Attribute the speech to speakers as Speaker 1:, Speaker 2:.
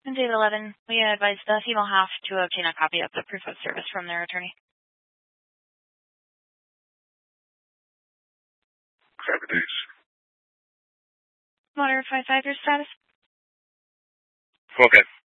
Speaker 1: David 11, we advise the female half to obtain a copy of the proof of service from their attorney.
Speaker 2: Copy dates.
Speaker 1: Monitor 5-5, your status?
Speaker 2: Okay.